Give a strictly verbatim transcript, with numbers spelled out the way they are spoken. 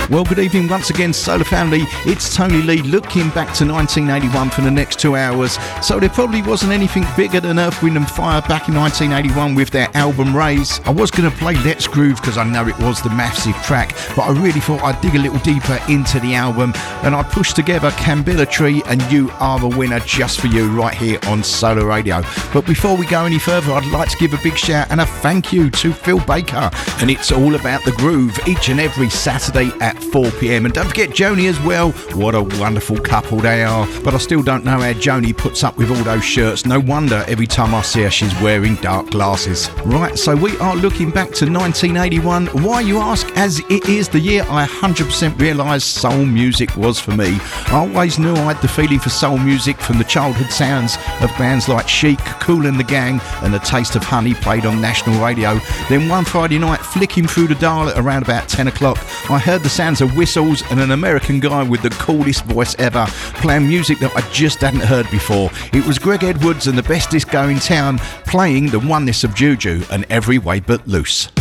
Well, good evening once again, Solar Family. It's Tony Lee looking back to nineteen eighty-one for the next two hours. So there probably wasn't anything bigger than Earth, Wind and Fire back in nineteen eighty-one with their album Raise. I was going to play Let's Groove because I know it was the massive track, but I really thought I'd dig a little deeper into the album, and I pushed together Cambilla Tree and You Are the Winner just for you right here on Solar Radio. But before we go any further, I'd like to give a big shout and a thank you to Phil Baker, and it's all about the groove each and every Saturday at four p.m. And don't forget Joni as well. What a wonderful couple they are. But I still don't know how Joni puts up with all those shirts. No wonder every time I see her she's wearing dark glasses. Right, so we are looking back to nineteen eighty-one. Why, you ask? As it is the year I one hundred percent realised soul music was for me. I always knew I had the feeling for soul music from the childhood sounds of bands like Chic, Kool and the Gang and The Taste of Honey played on national radio. Then one Friday night, flicking through the dial at around about ten o'clock, I heard the sounds of whistles and an American guy with the coolest voice ever playing music that I just hadn't heard before. It was Greg Edwards and the best disco in town playing the oneness of Juju and Every Way But Loose.